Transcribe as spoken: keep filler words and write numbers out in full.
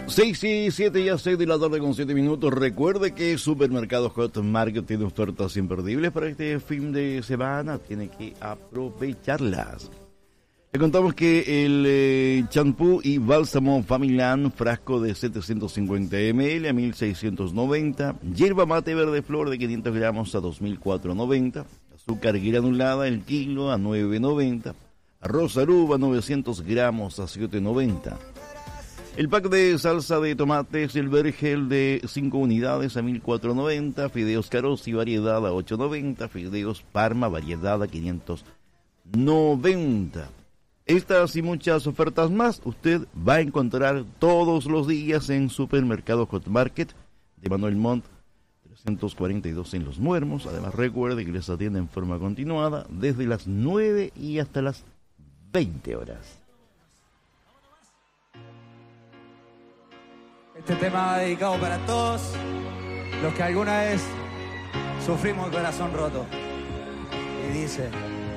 seis y siete, ya seis de la tarde con siete minutos. Recuerde que Supermercados Hot Market tiene ofertas imperdibles para este fin de semana. Tiene que aprovecharlas. Le contamos que el eh, champú y bálsamo Familan, frasco de setecientos cincuenta mililitros a mil seiscientos noventa. Hierba mate verde flor de quinientos gramos a dos mil cuatrocientos noventa. Azúcar granulada el kilo a nueve noventa. Arroz aruba novecientos gramos a siete noventa. El pack de salsa de tomates, el vergel de cinco unidades a mil cuatrocientos noventa, fideos Carosi variedad a ocho noventa, fideos Parma variedad a quinientos noventa. Estas y muchas ofertas más usted va a encontrar todos los días en Supermercado Hot Market de Manuel Montt trescientos cuarenta y dos en Los Muermos. Además recuerde que les atiende en forma continuada desde las nueve y hasta las veinte horas. Este tema va dedicado para todos los que alguna vez sufrimos el corazón roto. Y dice...